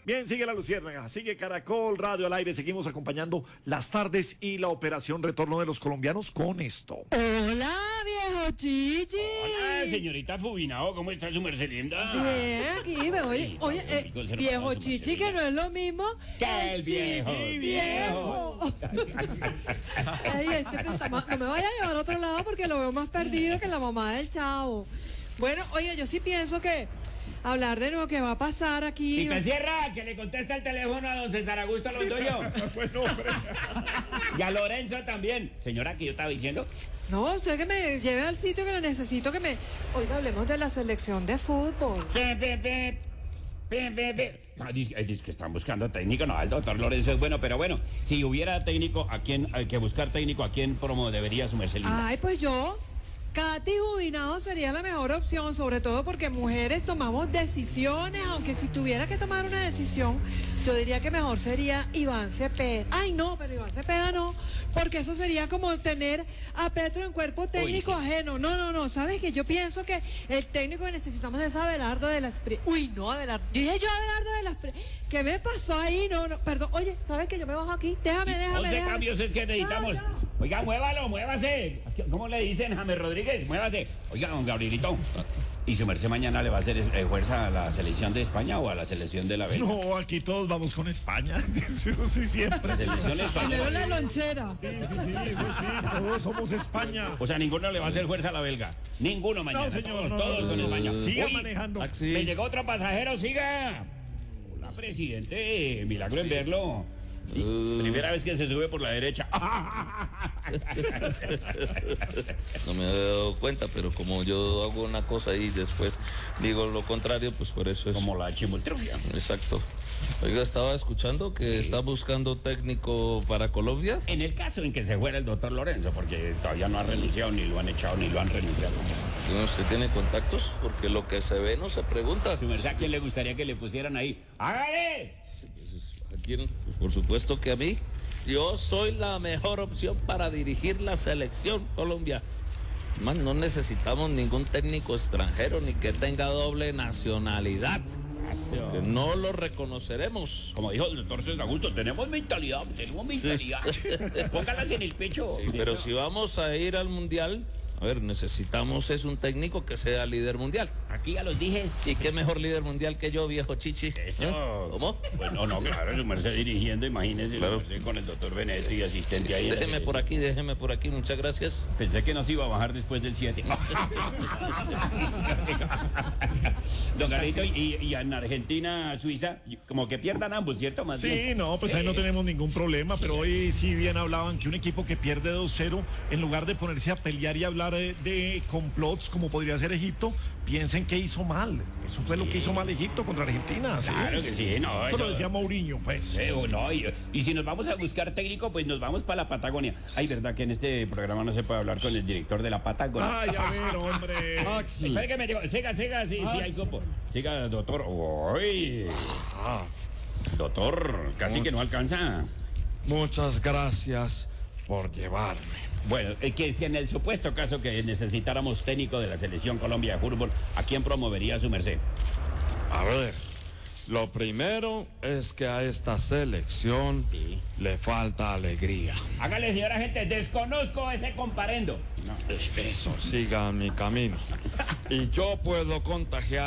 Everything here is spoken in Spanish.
Bien, sigue la Luciérnaga, sigue Caracol Radio al aire, seguimos acompañando las tardes y la operación Retorno de los Colombianos con esto. Hola, viejo Chichi. Hola, señorita Fubinao, ¿cómo está su merced linda? Bien, aquí me oye, viejo Chichi, que no es lo mismo que el viejo. Viejo. Ay, no me vaya a llevar a otro lado porque lo veo más perdido que la mamá del chavo. Bueno, oye, yo sí pienso que hablar de lo que va a pasar aquí. Y te cierra, que le contesta el teléfono a don César Augusto Londoño. Bueno, hombre. Y a Lorenzo también. Señora, ¿qué yo estaba diciendo? No, usted que me lleve al sitio que lo necesito, que me... Oiga, hablemos de la selección de fútbol. Dice que están buscando técnico. No, el doctor Lorenzo es bueno, pero bueno, si hubiera técnico, ¿a quién hay que buscar técnico? ¿A quién promovería su merced linda? Ay, pues yo... Katy Jubinado sería la mejor opción, sobre todo porque mujeres tomamos decisiones, aunque si tuviera que tomar una decisión, yo diría que mejor sería Iván Cepeda. Ay, no, pero Iván Cepeda no, porque eso sería como tener a Petro en cuerpo técnico ajeno. No, ¿sabes qué? Yo pienso que el técnico que necesitamos es Abelardo de las Pri... Uy, no, Abelardo. Dije yo Abelardo de las Pri... ¿Qué me pasó ahí? No, perdón. Oye, ¿sabes qué? Yo me bajo aquí. Déjame. 11 cambios es que necesitamos. Oiga, muévase. ¿Cómo le dicen, James Rodríguez? Muévase. Oiga, don Gabrielito. ¿Y su merced mañana le va a hacer fuerza a la selección de España o a la selección de la Bélgica? No, aquí todos vamos con España. Eso sí, siempre. La selección española. Primero la lonchera. Sí, todos somos España. O sea, ninguno le va a hacer fuerza a la belga. Ninguno mañana. No, señor, todos con España. Siga manejando. Me llegó otro pasajero, siga. Hola, presidente. Milagro en verlo. Primera vez que se sube por la derecha. No me había dado cuenta, pero como yo hago una cosa y después digo lo contrario, pues por eso es. Como la chimoltrufia. Exacto. Oiga, estaba escuchando que está buscando técnico para Colombia. En el caso en que se fuera el doctor Lorenzo, porque todavía no ha renunciado, ni lo han echado, ni lo han renunciado. ¿Usted tiene contactos? Porque lo que se ve no se pregunta. Su merced, ¿a quién le gustaría que le pusieran ahí? ¡Hágale! ¿A quién? Pues por supuesto que a mí. Yo soy la mejor opción para dirigir la selección Colombia. Más no necesitamos ningún técnico extranjero ni que tenga doble nacionalidad. Que no lo reconoceremos. Como dijo el doctor César Augusto, tenemos mentalidad. Sí. Póngalas en el pecho. Sí, pero si vamos a ir al mundial, a ver, necesitamos es un técnico que sea líder mundial. Aquí ya los dije. ¿Y qué mejor líder mundial que yo, viejo Chichi? Eso. ¿Cómo? Pues no, claro, su merced dirigiendo, imagínese, claro. Con el doctor Benedetti y asistente ahí. Déjeme por aquí, muchas gracias. Pensé que nos iba a bajar después del 7. Don Garito, y en Argentina, Suiza, como que pierdan ambos, ¿cierto? Más Sí, bien. no, pues ahí no tenemos ningún problema, pero hoy sí bien hablaban que un equipo que pierde 2-0, en lugar de ponerse a pelear y hablar de complots como podría ser Egipto, piensen que hizo mal. Eso fue lo que hizo mal Egipto contra Argentina. ¿Sí? Claro que sí, no. Eso lo decía Mourinho, pues. No, y si nos vamos a buscar técnico, pues nos vamos para la Patagonia. Ay, ¿verdad que en este programa no se puede hablar con el director de la Patagonia? Ay, a ver, hombre. Espera que me digo, siga, sí hay copo. Siga, doctor. Uy. Doctor, casi que no alcanza. Muchas gracias por llevarme. Bueno, que si en el supuesto caso que necesitáramos técnico de la selección Colombia de fútbol, ¿a quién promovería su merced? A ver, lo primero es que a esta selección le falta alegría. Hágale, señora gente, desconozco ese comparendo. Eso, siga mi camino. Y yo puedo contagiar